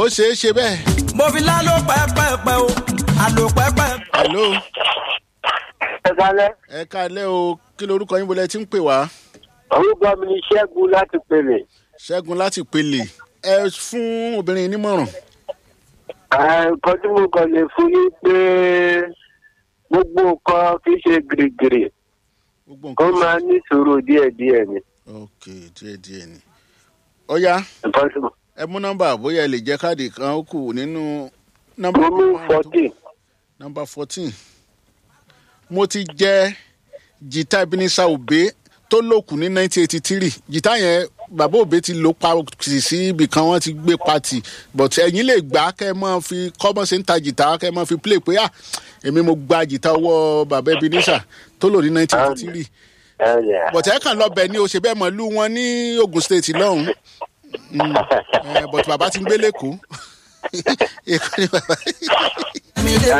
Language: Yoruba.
ó ṣeé ṣe bẹ́ẹ̀. mo fi lálọ́ pẹ́pẹ́pẹ́ o àlò pẹ́pẹ́. hello. ẹ kálẹ́. ẹ kálẹ́ o kí lorúkọ yín bolẹ̀ tí ń pè wá. orúkọ mi ni ṣẹ́gun láti pèlè. ṣẹ́gun láti pèlè ẹ fún obìnrin nímọ̀ràn. nǹkan tí mo kàn lè fún yín pé gbogbo nǹkan kì í ṣe gìrìgìrì ó máa ní ìṣòro díẹ̀díẹ̀ ni. ok díẹ̀díẹ̀ ni. ó yá ẹ mú nọ́mbà bóyá ẹ lè jẹ́ káàdì kan ó kù nínú nọ́mbà. mo mú 14. nọ́mbà 14. mo ti jẹ́ jìtá Ebenezer Obey tó lòkù ní 1983 jìtá yẹn bàbá Obey ti lò pa sí ibì kan wọ́n ti gbé pati but ẹ̀yin lè gbà kẹ́ ẹ máa fi kọ́mọ́ sí ń ta jìtá kẹ́ ẹ máa fi play pé èmi mo gba jìtá ọwọ́ bàbá Ebenezer tó lò ní 1983 but ẹ kàn lọ bẹ̀ ni o ṣe bẹ́ẹ̀ mọ̀ lú wọn ní Ogun State lọ́hùn but bàbá ti ń gbé lẹ́kọ̀ọ́.